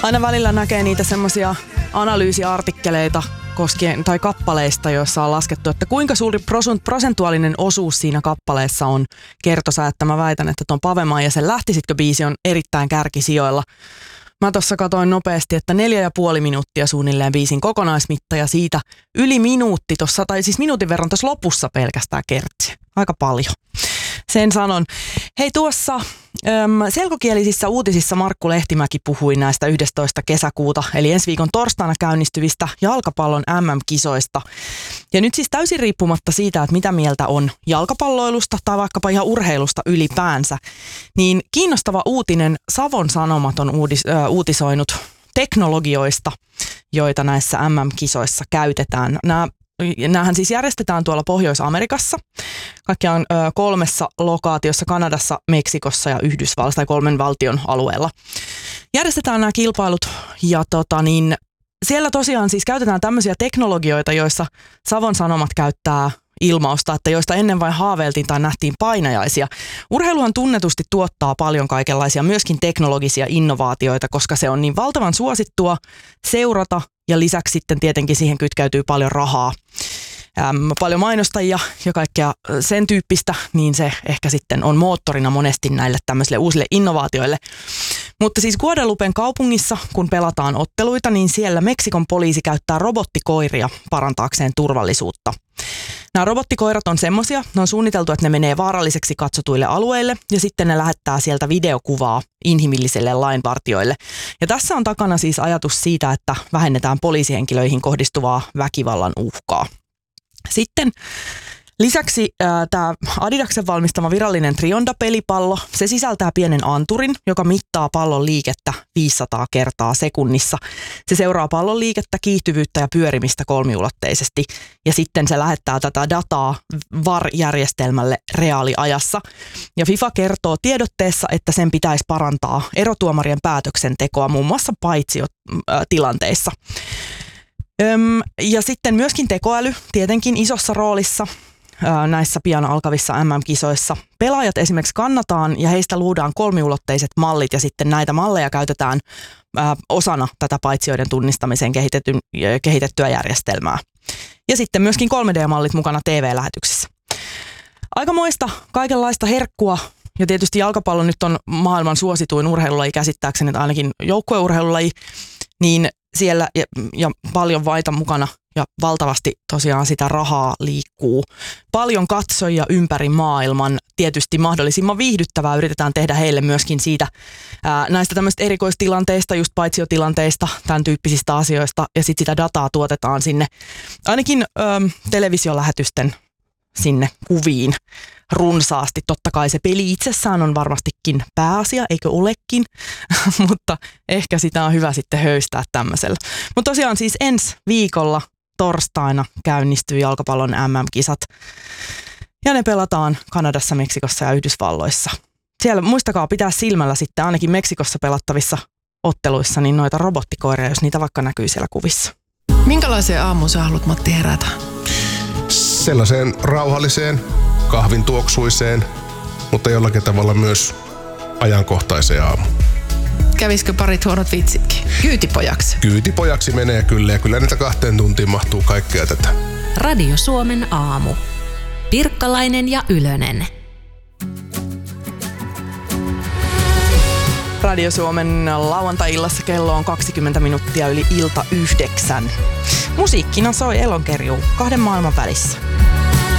Aina välillä näkee niitä semmoisia analyysiartikkeleita koskien, tai kappaleista, joissa on laskettu, että kuinka suuri prosentuaalinen osuus siinä kappaleessa on kertosää, että mä väitän, että ton Pavema ja sen Lähtisitkö biisi on erittäin kärkisijoilla. Mä tuossa katoin nopeasti, että 4,5 minuuttia suunnilleen biisin kokonaismitta ja siitä yli minuutti tuossa, tai siis minuutin verran tuossa lopussa pelkästään kertsi. Aika paljon. Sen sanon. Hei, tuossa selkokielisissä uutisissa Markku Lehtimäki puhui näistä 11. kesäkuuta, eli ensi viikon torstaina käynnistyvistä jalkapallon MM-kisoista. Ja nyt siis täysin riippumatta siitä, että mitä mieltä on jalkapalloilusta tai vaikkapa ihan urheilusta ylipäänsä, niin kiinnostava uutinen, Savon Sanomat on uutisoinut teknologioista, joita näissä MM-kisoissa käytetään. Nämähän siis järjestetään tuolla Pohjois-Amerikassa, kaikkiaan 3 lokaatiossa, Kanadassa, Meksikossa ja Yhdysvalloissa tai 3 valtion alueella. Järjestetään nämä kilpailut ja siellä tosiaan siis käytetään tämmöisiä teknologioita, joissa Savon Sanomat käyttää ilmausta, että joista ennen vain haaveiltiin tai nähtiin painajaisia. Urheiluhan tunnetusti tuottaa paljon kaikenlaisia myöskin teknologisia innovaatioita, koska se on niin valtavan suosittua seurata ja lisäksi sitten tietenkin siihen kytkeytyy paljon rahaa. Paljon mainostajia ja kaikkea sen tyyppistä, niin se ehkä sitten on moottorina monesti näille tämmöisille uusille innovaatioille. Mutta siis Guadalupen kaupungissa, kun pelataan otteluita, niin siellä Meksikon poliisi käyttää robottikoiria parantaakseen turvallisuutta. Nämä robottikoirat on semmoisia, ne on suunniteltu, että ne menee vaaralliseksi katsotuille alueille ja sitten ne lähettää sieltä videokuvaa inhimillisille lainvartijoille. Ja tässä on takana siis ajatus siitä, että vähennetään poliisihenkilöihin kohdistuvaa väkivallan uhkaa. Sitten lisäksi tämä Adidaksen valmistama virallinen Trionda-pelipallo, se sisältää pienen anturin, joka mittaa pallon liikettä 500 kertaa sekunnissa. Se seuraa pallon liikettä, kiihtyvyyttä ja pyörimistä kolmiulotteisesti ja sitten se lähettää tätä dataa VAR-järjestelmälle reaaliajassa. Ja FIFA kertoo tiedotteessa, että sen pitäisi parantaa erotuomarien päätöksentekoa muun muassa paitsiotilanteissa. Ja sitten myöskin tekoäly tietenkin isossa roolissa näissä pian alkavissa MM-kisoissa. Pelaajat esimerkiksi kannataan ja heistä luodaan kolmiulotteiset mallit ja sitten näitä malleja käytetään osana tätä paitsioiden tunnistamiseen kehitettyä järjestelmää. Ja sitten myöskin 3D-mallit mukana TV-lähetyksissä. Aikamoista kaikenlaista herkkua ja tietysti jalkapallo nyt on maailman suosituin urheilulaji käsittääkseni, että ainakin joukkueurheilulaji, niin siellä ja paljon vaita mukana ja valtavasti tosiaan sitä rahaa liikkuu. Paljon katsojia ympäri maailman, tietysti mahdollisimman viihdyttävää yritetään tehdä heille myöskin siitä näistä tämmöistä erikoistilanteista, just paitsiotilanteista, tämän tyyppisistä asioista ja sitten sitä dataa tuotetaan sinne ainakin televisiolähetysten sinne kuviin runsaasti. Totta kai se peli itsessään on varmastikin pääasia, eikö olekin, mutta ehkä sitä on hyvä sitten höystää tämmöisellä. Mutta tosiaan siis ensi viikolla torstaina käynnistyy jalkapallon MM-kisat ja ne pelataan Kanadassa, Meksikossa ja Yhdysvalloissa. Siellä muistakaa pitää silmällä sitten ainakin Meksikossa pelattavissa otteluissa niin noita robottikoiria, jos niitä vaikka näkyy siellä kuvissa. Minkälaiseen aamuun sä haluat, Matti, herätä? Sellaiseen rauhalliseen, kahvin tuoksuiseen, mutta jollakin tavalla myös ajankohtaiseen aamuun. Kävisikö parit huonot vitsitkin? Kyytipojaksi? Kyytipojaksi menee kyllä ja kyllä niitä 2 tuntiin mahtuu kaikkea tätä. Radio Suomen aamu. Pirkkalainen ja Ylönen. Radio Suomen lauantai-illassa kello on 20 minuuttia yli ilta 9. Musiikkina soi Elonkerjuu 2 maailman välissä.